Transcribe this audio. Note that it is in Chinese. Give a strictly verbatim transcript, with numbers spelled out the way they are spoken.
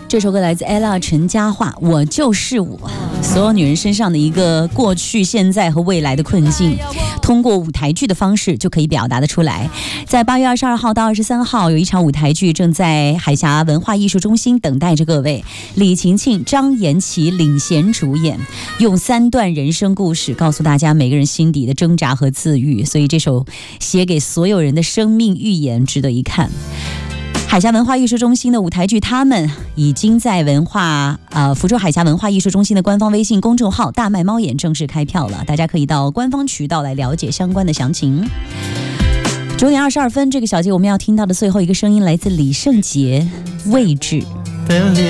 这首歌来自 Ella 陈嘉桦，我就是我。所有女人身上的一个过去、现在和未来的困境，通过舞台剧的方式就可以表达得出来。在八月二十二号到二十三号，有一场舞台剧正在海峡文化艺术中心等待着各位。李晴晴、张延琪领衔主演，用三段人生故事告诉大家每个人心底的挣扎和自愈。所以这首写给所有人的生命预言值得一看。海峡文化艺术中心的舞台剧，他们已经在文化呃福州海峡文化艺术中心的官方微信公众号大麦猫眼正式开票了，大家可以到官方渠道来了解相关的详情。九点二十二分，这个小节我们要听到的最后一个声音来自李圣杰，位置。